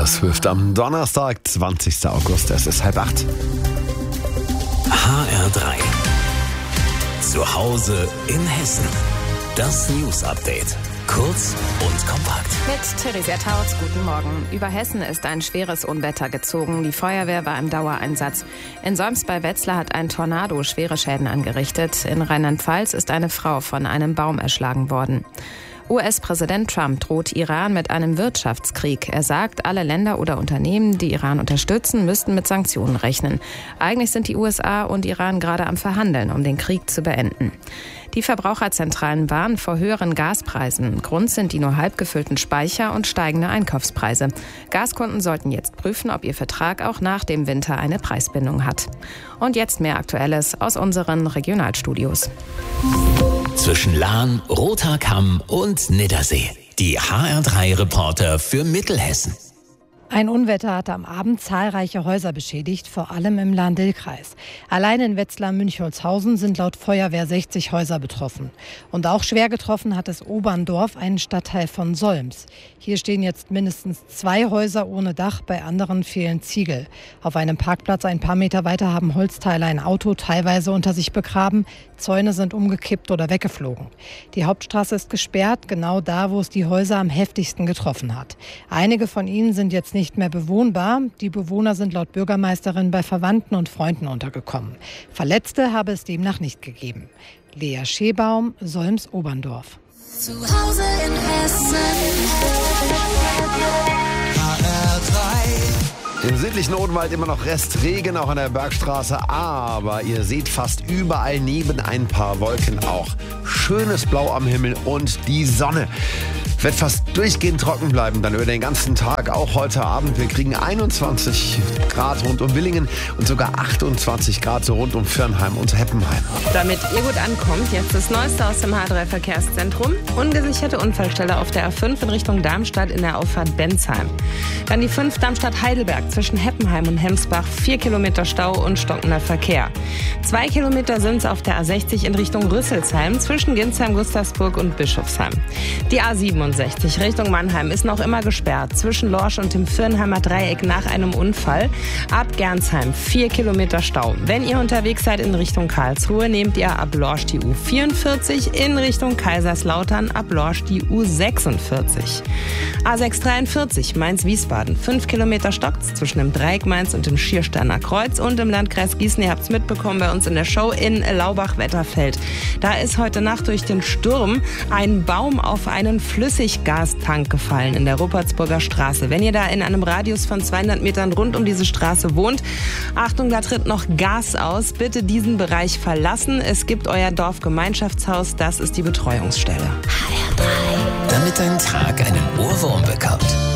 Taylor Swift am Donnerstag, 20. August. Es ist 7:30. HR3. Zu Hause in Hessen. Das News-Update. Kurz und kompakt. Mit Theresia Tautz, guten Morgen. Über Hessen ist ein schweres Unwetter gezogen. Die Feuerwehr war im Dauereinsatz. In Solms bei Wetzlar hat ein Tornado schwere Schäden angerichtet. In Rheinland-Pfalz ist eine Frau von einem Baum erschlagen worden. US-Präsident Trump droht Iran mit einem Wirtschaftskrieg. Er sagt, alle Länder oder Unternehmen, die Iran unterstützen, müssten mit Sanktionen rechnen. Eigentlich sind die USA und Iran gerade am Verhandeln, um den Krieg zu beenden. Die Verbraucherzentralen warnen vor höheren Gaspreisen. Grund sind die nur halb gefüllten Speicher und steigende Einkaufspreise. Gaskunden sollten jetzt prüfen, ob ihr Vertrag auch nach dem Winter eine Preisbindung hat. Und jetzt mehr Aktuelles aus unseren Regionalstudios. Zwischen Lahn, Roter Kamm und Niddersee. Die HR3-Reporter für Mittelhessen. Ein Unwetter hatte am Abend zahlreiche Häuser beschädigt, vor allem im Lahn-Dill-Kreis. Allein in Wetzlar-Münchholzhausen sind laut Feuerwehr 60 Häuser betroffen. Und auch schwer getroffen hat es Oberndorf, einen Stadtteil von Solms. Hier stehen jetzt mindestens 2 Häuser ohne Dach, bei anderen fehlen Ziegel. Auf einem Parkplatz ein paar Meter weiter haben Holzteile ein Auto teilweise unter sich begraben. Zäune sind umgekippt oder weggeflogen. Die Hauptstraße ist gesperrt, genau da, wo es die Häuser am heftigsten getroffen hat. Einige von ihnen sind jetzt nicht mehr bewohnbar. Die Bewohner sind laut Bürgermeisterin bei Verwandten und Freunden untergekommen. Verletzte habe es demnach nicht gegeben. Lea Schebaum, Solms-Oberndorf. Zu Hause in Hessen. Im südlichen Odenwald immer noch Restregen, auch an der Bergstraße, aber ihr seht fast überall neben ein paar Wolken auch schönes Blau am Himmel und die Sonne. Wird fast durchgehend trocken bleiben, dann über den ganzen Tag, auch heute Abend. Wir kriegen 21 Grad rund um Willingen und sogar 28 Grad so rund um Firnheim und Heppenheim. Damit ihr gut ankommt, jetzt das Neueste aus dem H3-Verkehrszentrum. Ungesicherte Unfallstelle auf der A5 in Richtung Darmstadt in der Auffahrt Bensheim. Dann die 5 Darmstadt-Heidelberg zwischen Heppenheim und Hemsbach. 4 Kilometer Stau und stockender Verkehr. 2 Kilometer sind es auf der A60 in Richtung Rüsselsheim zwischen Ginsheim, Gustavsburg und Bischofsheim. Die A67 Richtung Mannheim ist noch immer gesperrt zwischen Lorsch und dem Firnheimer Dreieck nach einem Unfall. Ab Gernsheim 4 Kilometer Stau. Wenn ihr unterwegs seid in Richtung Karlsruhe, nehmt ihr ab Lorsch die U44, in Richtung Kaiserslautern ab Lorsch die U46. A643 Mainz-Wiesbaden. 5 Kilometer stockt's zwischen dem Dreieck Mainz und dem Schiersteiner Kreuz und im Landkreis Gießen. Ihr habt's mitbekommen bei uns in der Show in Laubach-Wetterfeld. Da ist heute Nacht durch den Sturm ein Baum auf einen Flüssiggastank gefallen in der Ruppertsburger Straße. Wenn ihr da in einem Radius von 200 Metern rund um diese Straße wohnt, Achtung, da tritt noch Gas aus. Bitte diesen Bereich verlassen. Es gibt euer Dorfgemeinschaftshaus, das ist die Betreuungsstelle. Damit dein Tag einen Ohrwurm bekommt.